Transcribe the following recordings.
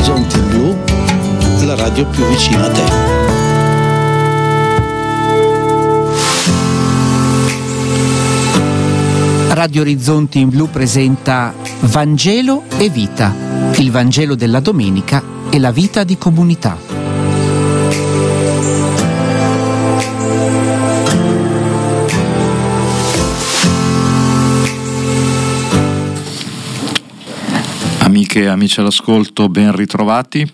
Orizzonti Blu, la radio più vicina a te. Radio Orizzonti in Blu presenta Vangelo e Vita, il Vangelo della domenica e la vita di comunità. Amiche e amici all'ascolto, ben ritrovati.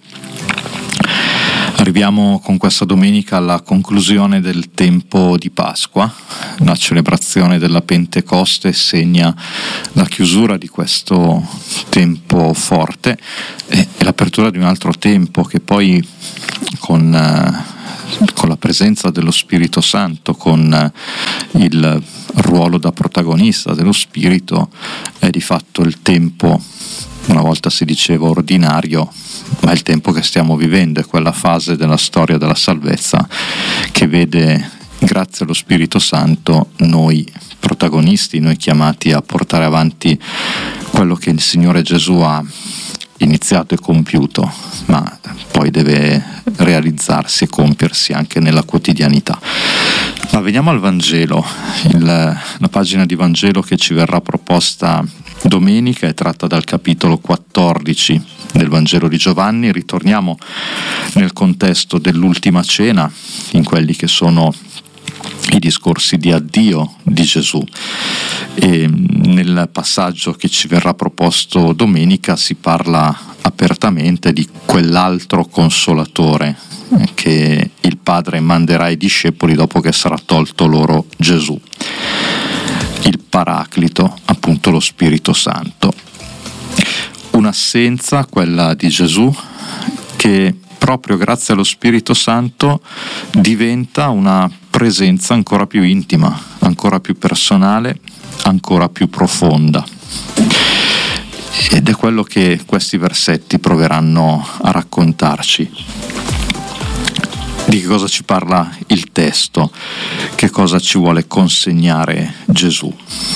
Arriviamo con questa domenica alla conclusione del tempo di Pasqua. La celebrazione della Pentecoste segna la chiusura di questo tempo forte e l'apertura di un altro tempo che poi con la presenza dello Spirito Santo, con il ruolo da protagonista dello Spirito, è di fatto il tempo, una volta si diceva ordinario, ma è il tempo che stiamo vivendo, è quella fase della storia della salvezza che vede, grazie allo Spirito Santo, noi protagonisti, noi chiamati a portare avanti quello che il Signore Gesù ha iniziato e compiuto, ma poi deve realizzarsi e compiersi anche nella quotidianità. Ma veniamo al Vangelo. La pagina di Vangelo che ci verrà proposta domenica è tratta dal capitolo 14 del Vangelo di Giovanni. Ritorniamo nel contesto dell'ultima cena, in quelli che sono i discorsi di addio di Gesù, e nel passaggio che ci verrà proposto domenica si parla apertamente di quell'altro consolatore che il Padre manderà ai discepoli dopo che sarà tolto loro Gesù, il Paraclito, appunto lo Spirito Santo. Un'assenza, quella di Gesù, che proprio grazie allo Spirito Santo diventa una presenza ancora più intima, ancora più personale, ancora più profonda. Ed è quello che questi versetti proveranno a raccontarci. Di che cosa ci parla il testo? Che cosa ci vuole consegnare Gesù?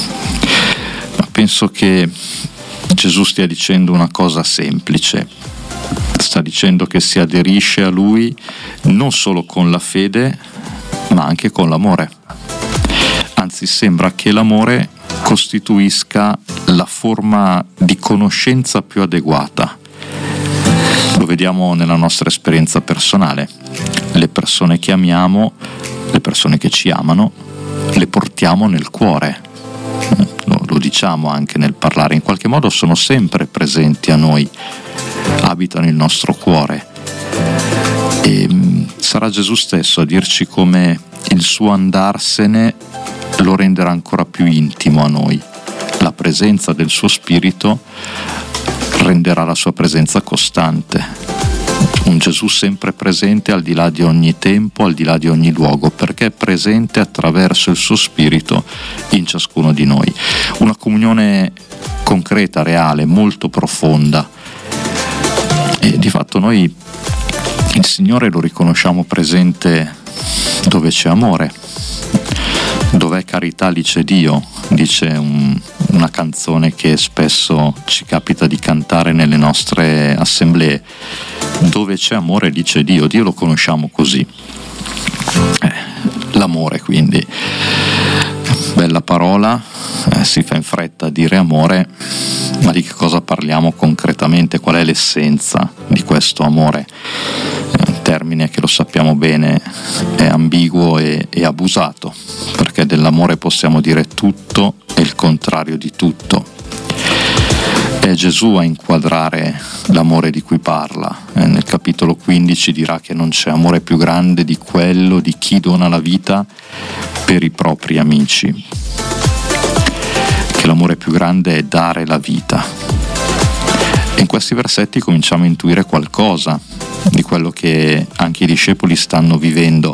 Ma penso che Gesù stia dicendo una cosa semplice. Sta dicendo che si aderisce a Lui non solo con la fede, ma anche con l'amore. Anzi, sembra che l'amore costituisca la forma di conoscenza più adeguata. Lo vediamo nella nostra esperienza personale. Le persone che amiamo, le persone che ci amano, le portiamo nel cuore. Lo diciamo anche nel parlare, in qualche modo sono sempre presenti a noi, abitano il nostro cuore. E sarà Gesù stesso a dirci come il suo andarsene lo renderà ancora più intimo a noi. La presenza del suo Spirito renderà la sua presenza costante. Un Gesù sempre presente al di là di ogni tempo, al di là di ogni luogo, perché è presente attraverso il suo Spirito in ciascuno di noi. Una comunione concreta, reale, molto profonda. E di fatto noi il Signore lo riconosciamo presente dove c'è amore. Dov'è carità lì c'è Dio, dice una canzone che spesso ci capita di cantare nelle nostre assemblee. Dove c'è amore lì c'è Dio, Dio lo conosciamo così. L'amore, quindi, bella parola, si fa in fretta a dire amore, ma di che cosa parliamo concretamente? Qual è l'essenza di questo amore? Un termine che, lo sappiamo bene, è ambiguo e abusato, perché dell'amore possiamo dire tutto e il contrario di tutto. È Gesù a inquadrare l'amore di cui parla. Nel capitolo 15 dirà che non c'è amore più grande di quello di chi dona la vita per i propri amici, che l'amore più grande è dare la vita. E in questi versetti cominciamo a intuire qualcosa di quello che anche i discepoli stanno vivendo.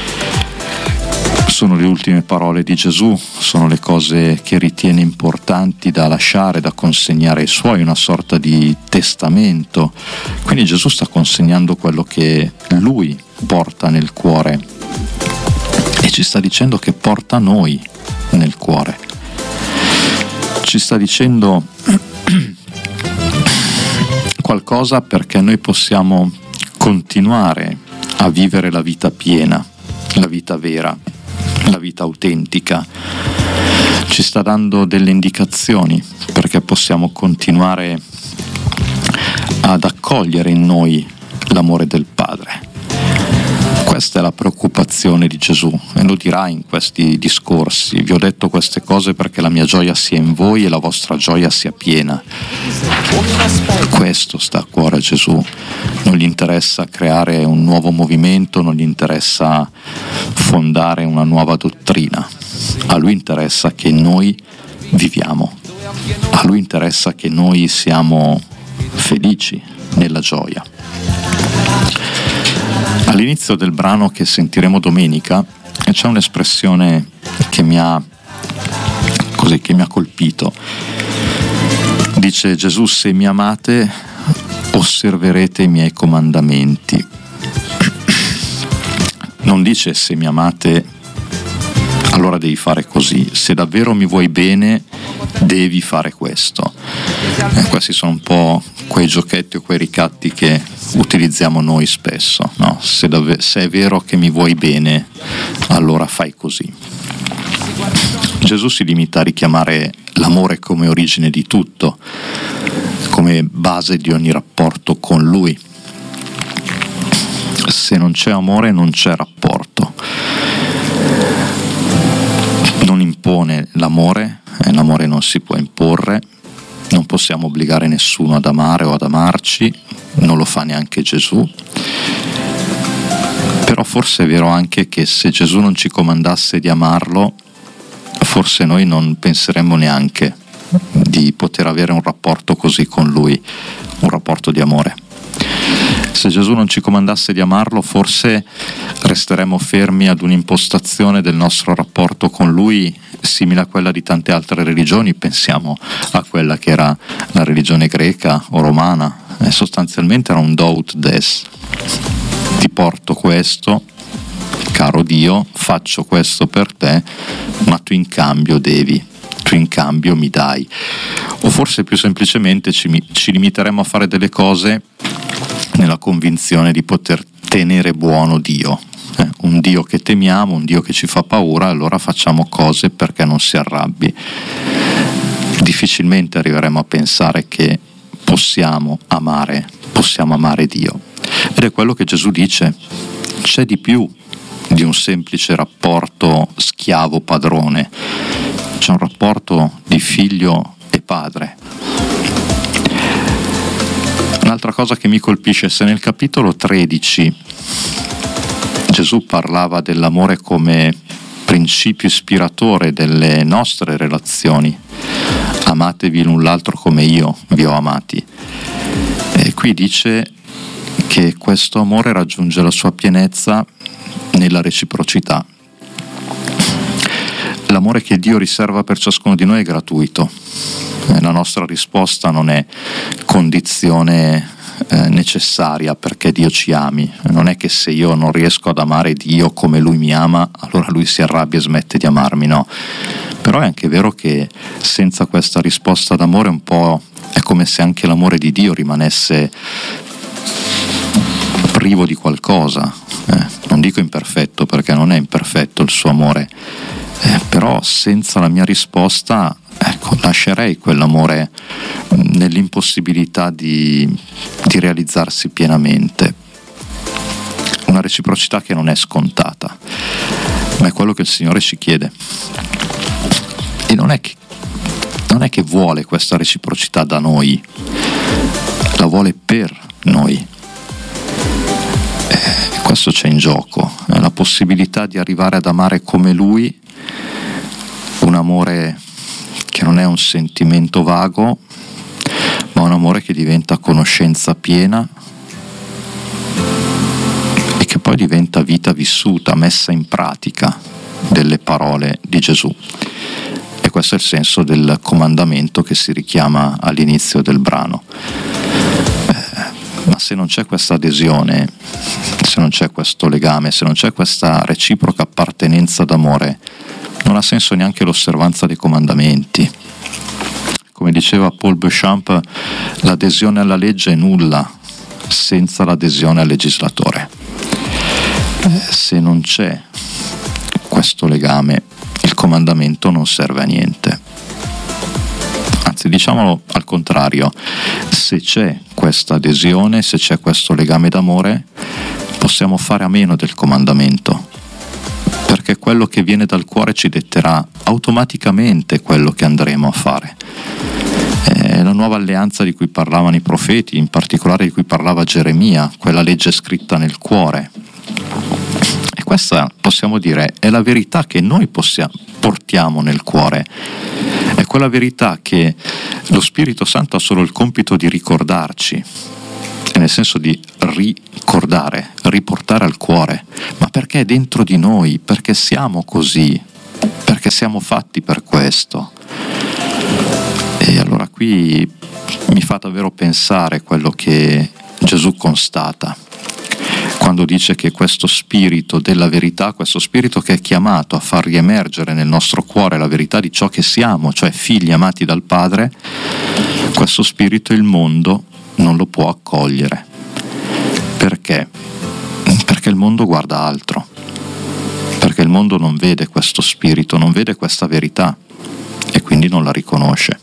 Sono le ultime parole di Gesù, sono le cose che ritiene importanti da lasciare, da consegnare ai suoi, una sorta di testamento. Quindi Gesù sta consegnando quello che Lui porta nel cuore e ci sta dicendo che porta noi nel cuore. Ci sta dicendo qualcosa perché noi possiamo continuare a vivere la vita piena, la vita vera, la vita autentica. Ci sta dando delle indicazioni perché possiamo continuare ad accogliere in noi l'amore del Padre. Questa è la preoccupazione di Gesù e lo dirà in questi discorsi. Vi ho detto queste cose perché la mia gioia sia in voi e la vostra gioia sia piena. Questo sta a cuore a Gesù. Non gli interessa creare un nuovo movimento, non gli interessa fondare una nuova dottrina. A lui interessa che noi viviamo. A lui interessa che noi siamo felici nella gioia. All'inizio del brano che sentiremo domenica c'è un'espressione che mi ha colpito. Dice Gesù: se mi amate osserverete i miei comandamenti. Non dice se mi amate allora devi fare così, se davvero mi vuoi bene devi fare questo. Questi sono un po' quei giochetti o quei ricatti che utilizziamo noi spesso, no? Se è vero che mi vuoi bene, allora fai così. Gesù si limita a richiamare l'amore come origine di tutto, come base di ogni rapporto con Lui. Se non c'è amore non c'è rapporto. Non impone l'amore non si può imporre, non possiamo obbligare nessuno ad amare o ad amarci, non lo fa neanche Gesù. Però forse è vero anche che se Gesù non ci comandasse di amarlo, forse noi non penseremmo neanche di poter avere un rapporto così con Lui, un rapporto di amore. Se Gesù non ci comandasse di amarlo, forse resteremmo fermi ad un'impostazione del nostro rapporto con Lui simile a quella di tante altre religioni. Pensiamo a quella che era la religione greca o romana. Sostanzialmente era un do ut des. Ti porto questo, caro Dio, faccio questo per te, ma tu in cambio devi. Tu in cambio mi dai. O forse più semplicemente ci limiteremo a fare delle cose nella convinzione di poter tenere buono Dio. Un Dio che temiamo, un Dio che ci fa paura, allora facciamo cose perché non si arrabbi. Difficilmente arriveremo a pensare che possiamo amare Dio. Ed è quello che Gesù dice: c'è di più di un semplice rapporto schiavo-padrone, c'è un rapporto di figlio e padre. Un'altra cosa che mi colpisce, se nel capitolo 13 Gesù parlava dell'amore come principio ispiratore delle nostre relazioni, amatevi l'un l'altro come io vi ho amati, e qui dice che questo amore raggiunge la sua pienezza nella reciprocità. L'amore che Dio riserva per ciascuno di noi è gratuito. La nostra risposta non è condizione necessaria perché Dio ci ami. Non è che se io non riesco ad amare Dio come Lui mi ama, allora Lui si arrabbia e smette di amarmi, no. Però è anche vero che senza questa risposta d'amore un po' è come se anche l'amore di Dio rimanesse privo di qualcosa. Non dico imperfetto perché non è imperfetto il suo amore, però senza la mia risposta, lascerei quell'amore nell'impossibilità di realizzarsi pienamente. Una reciprocità che non è scontata, ma è quello che il Signore ci chiede. E non è che vuole questa reciprocità da noi, la vuole per noi. Questo c'è in gioco, è la possibilità di arrivare ad amare come Lui, un amore che non è un sentimento vago, ma un amore che diventa conoscenza piena e che poi diventa vita vissuta, messa in pratica delle parole di Gesù. E questo è il senso del comandamento che si richiama all'inizio del brano. Ma se non c'è questa adesione, se non c'è questo legame, se non c'è questa reciproca appartenenza d'amore, non ha senso neanche l'osservanza dei comandamenti. I come diceva Paul Beauchamp, l'adesione alla legge è nulla senza l'adesione al legislatore. Se non c'è questo legame, il comandamento non serve a niente. Anzi, diciamolo al contrario, se c'è questa adesione, se c'è questo legame d'amore, possiamo fare a meno del comandamento, perché quello che viene dal cuore ci detterà automaticamente quello che andremo a fare. La nuova alleanza di cui parlavano i profeti, in particolare di cui parlava Geremia, quella legge scritta nel cuore. E questa, possiamo dire, è la verità che noi portiamo nel cuore. È quella verità che lo Spirito Santo ha solo il compito di ricordarci, nel senso di ricordare, riportare al cuore, ma perché è dentro di noi, perché siamo così, perché siamo fatti per questo. E allora qui mi fa davvero pensare quello che Gesù constata quando dice che questo spirito della verità, questo spirito che è chiamato a far riemergere nel nostro cuore la verità di ciò che siamo, cioè figli amati dal Padre, questo spirito il mondo non lo può accogliere. Perché? Perché il mondo guarda altro, perché il mondo non vede questo spirito, non vede questa verità e quindi non la riconosce.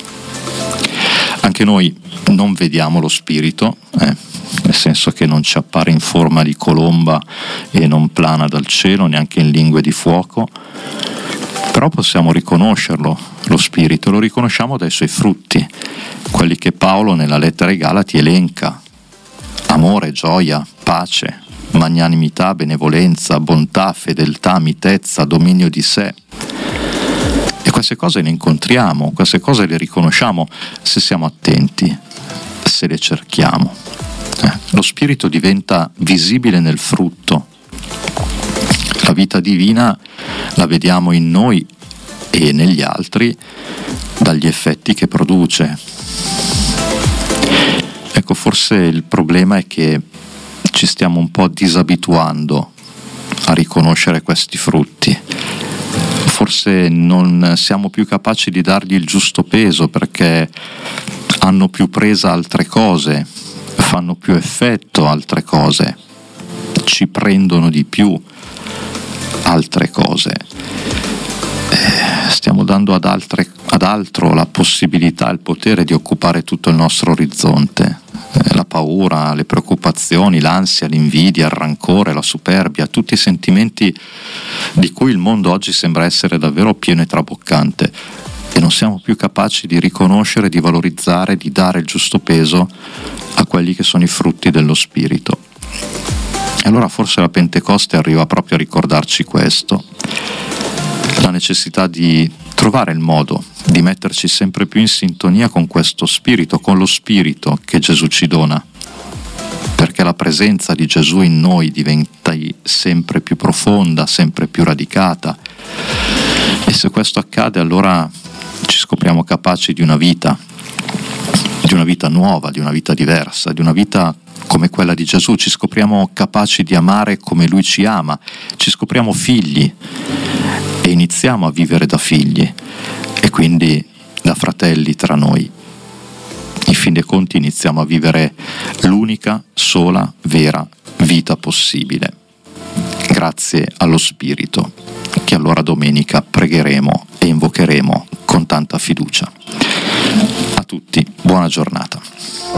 Anche noi non vediamo lo spirito, nel senso che non ci appare in forma di colomba e non plana dal cielo, neanche in lingue di fuoco, però possiamo riconoscerlo, lo spirito, lo riconosciamo dai suoi frutti, quelli che Paolo nella lettera ai Galati elenca: amore, gioia, pace, magnanimità, benevolenza, bontà, fedeltà, mitezza, dominio di sé. E queste cose le incontriamo, queste cose le riconosciamo se siamo attenti, se le cerchiamo. Lo spirito diventa visibile nel frutto. La vita divina la vediamo in noi e negli altri dagli effetti che produce. Ecco, forse il problema è che ci stiamo un po' disabituando a riconoscere questi frutti. Forse non siamo più capaci di dargli il giusto peso perché hanno più presa altre cose, fanno più effetto altre cose, ci prendono di più altre cose. Stiamo dando ad altro la possibilità, il potere di occupare tutto il nostro orizzonte. La paura, le preoccupazioni, l'ansia, l'invidia, il rancore, la superbia, tutti i sentimenti di cui il mondo oggi sembra essere davvero pieno e traboccante, e non siamo più capaci di riconoscere, di valorizzare, di dare il giusto peso a quelli che sono i frutti dello Spirito. E allora forse la Pentecoste arriva proprio a ricordarci questo, la necessità di trovare il modo di metterci sempre più in sintonia con questo spirito, con lo spirito che Gesù ci dona, perché la presenza di Gesù in noi diventa sempre più profonda, sempre più radicata, e se questo accade allora ci scopriamo capaci di una vita nuova, di una vita diversa, di una vita come quella di Gesù. Ci scopriamo capaci di amare come Lui ci ama, ci scopriamo figli e iniziamo a vivere da figli e quindi da fratelli tra noi. In fin dei conti iniziamo a vivere l'unica, sola, vera vita possibile. Grazie allo Spirito, che allora domenica pregheremo e invocheremo con tanta fiducia. A tutti, buona giornata.